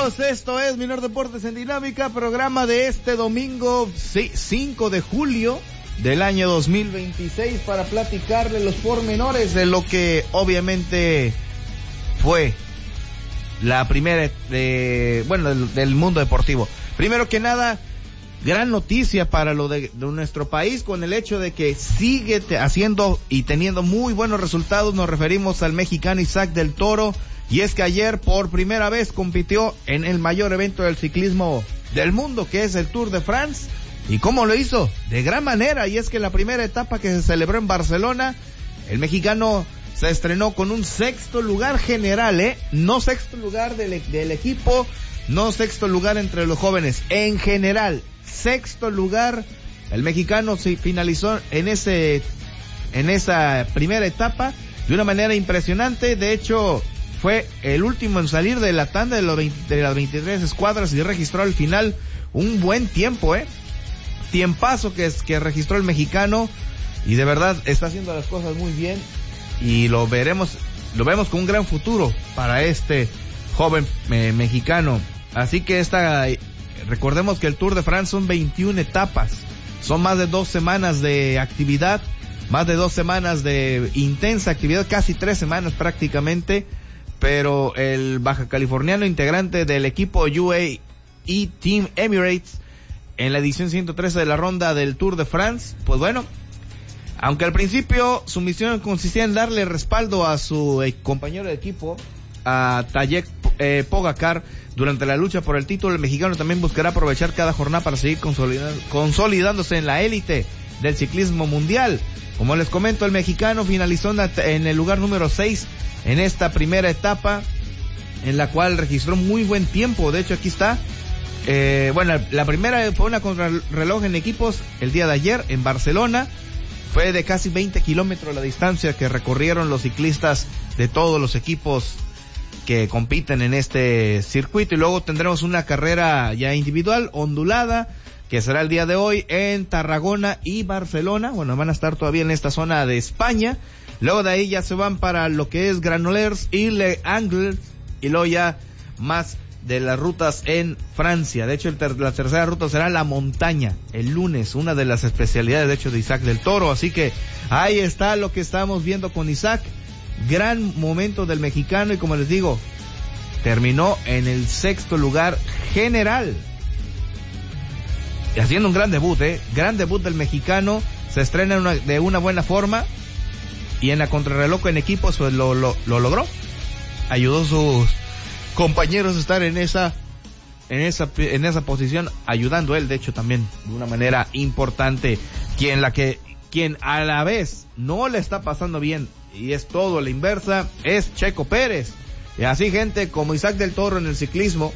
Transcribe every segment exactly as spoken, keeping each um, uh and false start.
amigos, esto es Minor Deportes en Dinámica, programa de este domingo cinco de julio del año dos mil veintiséis para platicarle los pormenores de lo que obviamente fue la primera, de, bueno, del, del mundo deportivo. Primero que nada, gran noticia para lo de, de nuestro país con el hecho de que sigue te, haciendo y teniendo muy buenos resultados. Nos referimos al mexicano Isaac del Toro. Y es que ayer por primera vez compitió en el mayor evento del ciclismo del mundo, que es el Tour de France. ¿Y cómo lo hizo? De gran manera. Y es que la primera etapa que se celebró en Barcelona, el mexicano se estrenó con un sexto lugar general, ¿eh? No sexto lugar del, del equipo, no sexto lugar entre los jóvenes. En general, sexto lugar. El mexicano se finalizó en ese, en esa primera etapa de una manera impresionante. De hecho, fue el último en salir de la tanda de, los veinte, de las veintitrés escuadras y registró al final un buen tiempo, ¿eh? Tiempazo que, es, que registró el mexicano y de verdad está haciendo las cosas muy bien y lo veremos, lo vemos con un gran futuro para este joven eh, mexicano. Así que esta, recordemos que el Tour de France son veintiuna etapas, son más de dos semanas de actividad, más de dos semanas de intensa actividad, casi tres semanas prácticamente. Pero el baja californiano integrante del equipo U A E Team Emirates en la edición ciento trece de la ronda del Tour de France, pues bueno, aunque al principio su misión consistía en darle respaldo a su eh, compañero de equipo, a Tadej eh, Pogacar, durante la lucha por el título, el mexicano también buscará aprovechar cada jornada para seguir consolidando, consolidándose en la élite del ciclismo mundial. Como les comento, el mexicano finalizó en el lugar número seis en esta primera etapa, en la cual registró muy buen tiempo. De hecho, aquí está. Eh, bueno, la primera fue una contrarreloj en equipos el día de ayer en Barcelona. Fue de casi veinte kilómetros la distancia que recorrieron los ciclistas de todos los equipos que compiten en este circuito. Y luego tendremos una carrera ya individual, ondulada, que será el día de hoy en Tarragona y Barcelona. Bueno, van a estar todavía en esta zona de España. Luego de ahí ya se van para lo que es Granollers y Le Angles, y luego ya más de las rutas en Francia. De hecho, el ter- la tercera ruta será la montaña, el lunes, una de las especialidades de hecho de Isaac del Toro. Así que ahí está lo que estamos viendo con Isaac. Gran momento del mexicano y como les digo, terminó en el sexto lugar general. Y haciendo un gran debut, eh. Gran debut del mexicano. Se estrena una, de una buena forma. Y en la contrarreloj en equipos pues lo, lo, lo logró. Ayudó a sus compañeros a estar en esa, en esa, en esa posición, ayudando él, de hecho, también de una manera importante. Quien la que, quien a la vez no le está pasando bien, y es todo a la inversa, es Checo Pérez. Y así gente como Isaac del Toro en el ciclismo,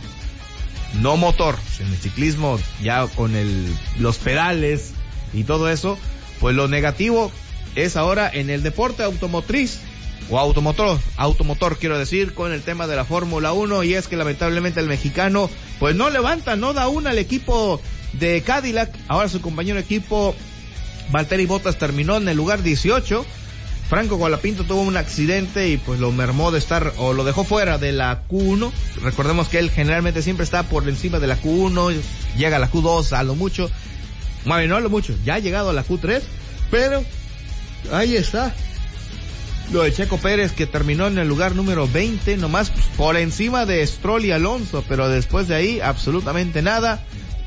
no motor, en el ciclismo ya con el, los pedales y todo eso, pues lo negativo es ahora en el deporte automotriz, o automotor, automotor quiero decir, con el tema de la Fórmula uno, y es que lamentablemente el mexicano, pues no levanta, no da una al equipo de Cadillac. Ahora su compañero de equipo, Valtteri Bottas, terminó en el lugar dieciocho. Franco Colapinto tuvo un accidente y pues lo mermó de estar, o lo dejó fuera de la Q uno. Recordemos que él generalmente siempre está por encima de la Q uno, llega a la Q dos a lo mucho, bueno, no a lo mucho, ya ha llegado a la Q tres, pero ahí está lo de Checo Pérez, que terminó en el lugar número veinte, nomás por encima de Stroll y Alonso, pero después de ahí absolutamente nada.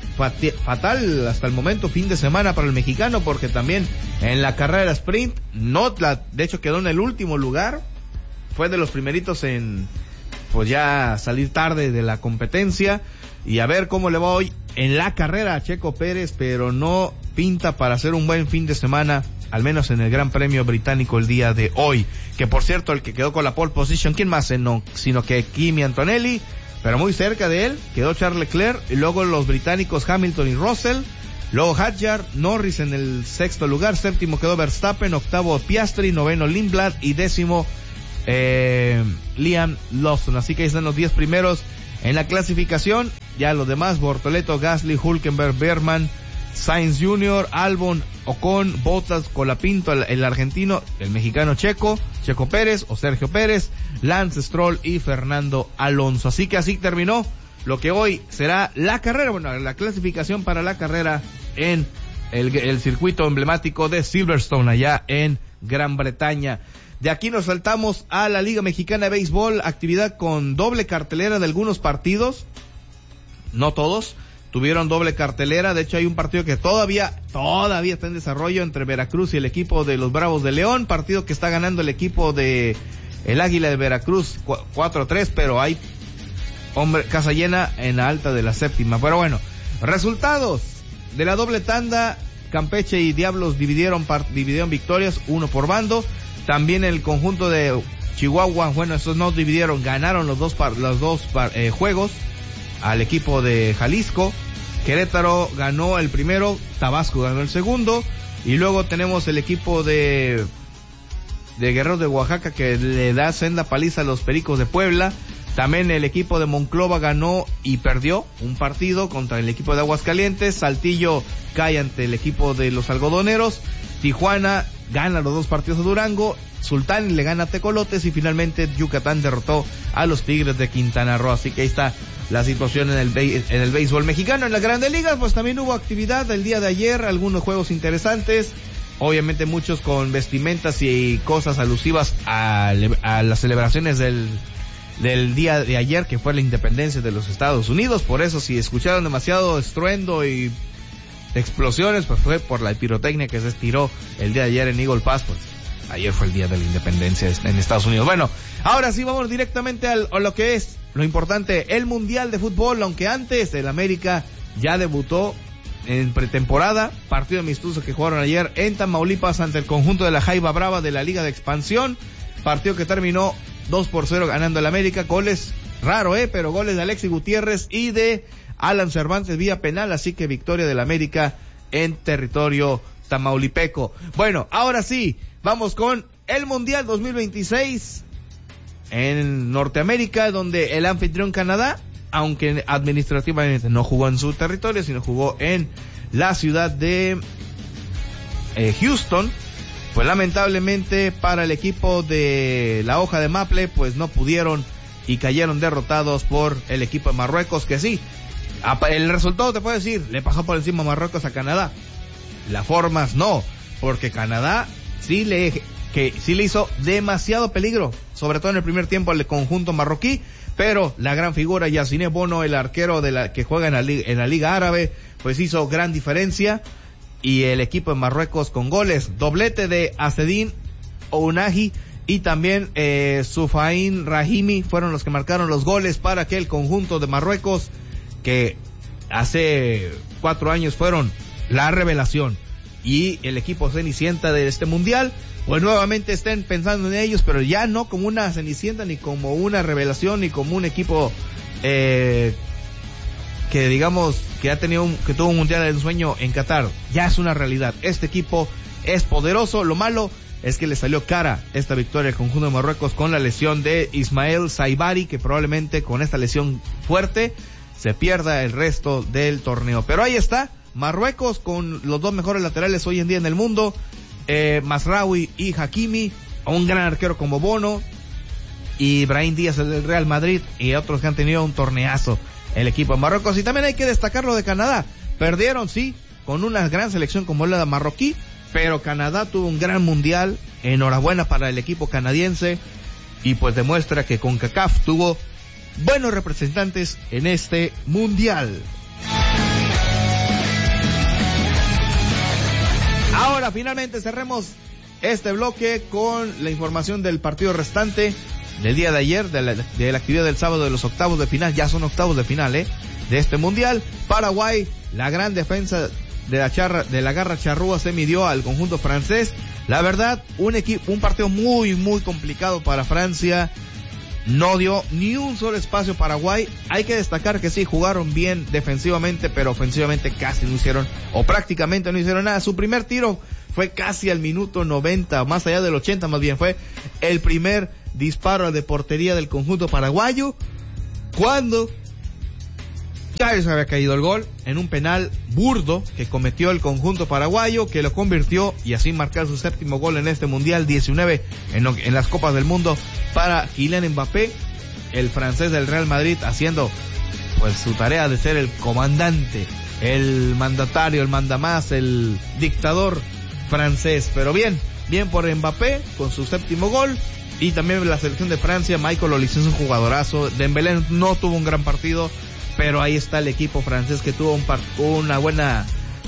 Fatal hasta el momento fin de semana para el mexicano, porque también en la carrera sprint, no la, de hecho quedó en el último lugar, fue de los primeritos en pues ya salir tarde de la competencia, y a ver cómo le va hoy en la carrera a Checo Pérez, pero no pinta para hacer un buen fin de semana, al menos en el Gran Premio Británico el día de hoy, que por cierto el que quedó con la pole position, ¿quién más? No, sino que Kimi Antonelli, pero muy cerca de él quedó Charles Leclerc, y luego los británicos Hamilton y Russell, luego Hadjar, Norris en el sexto lugar, séptimo quedó Verstappen, octavo Piastri, noveno Lindblad y décimo eh, Liam Lawson. Así que ahí están los diez primeros en la clasificación. Ya los demás, Bortoleto, Gasly, Hülkenberg, Bergman, Sainz junior, Albon, Ocon, Bottas, Colapinto, el, el argentino, el mexicano Checo, Checo Pérez o Sergio Pérez, Lance Stroll y Fernando Alonso. Así que así terminó lo que hoy será la carrera, bueno, la clasificación para la carrera en el, el circuito emblemático de Silverstone, allá en Gran Bretaña. De aquí nos saltamos a la Liga Mexicana de Béisbol, actividad con doble cartelera de algunos partidos, no todos, tuvieron doble cartelera. De hecho hay un partido que todavía, todavía está en desarrollo entre Veracruz y el equipo de los Bravos de León, partido que está ganando el equipo de el Águila de Veracruz cuatro a tres, pero hay hombre, casa llena en la alta de la séptima. Pero bueno, resultados de la doble tanda, Campeche y Diablos dividieron, part, dividieron victorias, uno por bando. También el conjunto de Chihuahua, bueno, esos no dividieron, ganaron los dos, par, los dos par, eh, juegos al equipo de Jalisco. Querétaro ganó el primero, Tabasco ganó el segundo, y luego tenemos el equipo de de Guerreros de Oaxaca que le da senda paliza a los Pericos de Puebla. También el equipo de Monclova ganó y perdió un partido contra el equipo de Aguascalientes. Saltillo cae ante el equipo de los Algodoneros. Tijuana gana los dos partidos a Durango. Sultán le gana a Tecolotes y finalmente Yucatán derrotó a los Tigres de Quintana Roo. Así que ahí está la situación en el en el béisbol mexicano. En las Grandes Ligas pues también hubo actividad el día de ayer, algunos juegos interesantes, obviamente muchos con vestimentas y cosas alusivas a, a las celebraciones del del día de ayer, que fue la independencia de los Estados Unidos. Por eso si escucharon demasiado estruendo y explosiones, pues fue por la pirotecnia que se estiró el día de ayer en Eagle Pass. Pues ayer fue el día de la independencia en Estados Unidos. Bueno, ahora sí vamos directamente al, a lo que es lo importante, el Mundial de Fútbol, aunque antes el América ya debutó en pretemporada, partido amistoso que jugaron ayer en Tamaulipas ante el conjunto de la Jaiba Brava de la Liga de Expansión, partido que terminó dos por cero ganando el América, goles raro, eh, pero goles de Alexis Gutiérrez y de Alan Cervantes vía penal, así que victoria del América en territorio tamaulipeco. Bueno, ahora sí, vamos con el Mundial dos mil veintiséis en Norteamérica, donde el anfitrión Canadá, aunque administrativamente no jugó en su territorio, sino jugó en la ciudad de eh, Houston, pues lamentablemente para el equipo de la hoja de Maple, pues no pudieron y cayeron derrotados por el equipo de Marruecos, que sí, el resultado te puedo decir, le pasó por encima Marruecos a Canadá. Las formas no, porque Canadá sí le, que sí le hizo demasiado peligro, sobre todo en el primer tiempo al conjunto marroquí, pero la gran figura Yassine Bono, el arquero de la que juega en la, en la Liga Árabe, pues hizo gran diferencia. Y el equipo de Marruecos con goles, doblete de Azedine Ounahi y también eh, Soufiane Rahimi fueron los que marcaron los goles para que el conjunto de Marruecos, que hace cuatro años fueron la revelación y el equipo cenicienta de este mundial, pues nuevamente estén pensando en ellos, pero ya no como una cenicienta, ni como una revelación, ni como un equipo eh, que digamos que ha tenido un, que tuvo un mundial de ensueño en Qatar. Ya es una realidad, este equipo es poderoso. Lo malo es que le salió cara esta victoria al conjunto de Marruecos con la lesión de Ismael Saibari, que probablemente con esta lesión fuerte se pierda el resto del torneo. Pero ahí está, Marruecos con los dos mejores laterales hoy en día en el mundo, eh, Masraoui y Hakimi, un gran arquero como Bono, y Brahim Díaz el del Real Madrid, y otros que han tenido un torneazo el equipo de Marruecos. Y también hay que destacar lo de Canadá, perdieron sí, con una gran selección como la de marroquí, pero Canadá tuvo un gran mundial, enhorabuena para el equipo canadiense, y pues demuestra que CONCACAF tuvo buenos representantes en este mundial. Ahora finalmente cerremos este bloque con la información del partido restante del día de ayer, de la, de la actividad del sábado de los octavos de final. Ya son octavos de final, eh, de este mundial. Paraguay, la gran defensa de la charra, de la garra charrúa, se midió al conjunto francés. La verdad, un equipo, un partido muy, muy complicado para Francia. No dio ni un solo espacio a Paraguay. Hay que destacar que sí, jugaron bien defensivamente, pero ofensivamente casi no hicieron, o prácticamente no hicieron nada. Su primer tiro fue casi al minuto noventa, más allá del ochenta más bien, fue el primer disparo de portería del conjunto paraguayo, cuando ya les había caído el gol en un penal burdo que cometió el conjunto paraguayo, que lo convirtió y así marcar su séptimo gol en este mundial, diecinueve en, lo, en las Copas del Mundo para Kylian Mbappé, el francés del Real Madrid, haciendo pues su tarea de ser el comandante, el mandatario, el mandamás, el dictador francés. Pero bien, bien por Mbappé con su séptimo gol. Y también la selección de Francia, Michael Olise es un jugadorazo. Dembélé no tuvo un gran partido, pero ahí está el equipo francés que tuvo un par- una buena